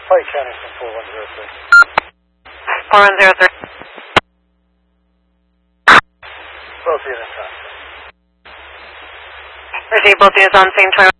Pike County from 4103. 4103. Both units on. Roger, both units on same 21.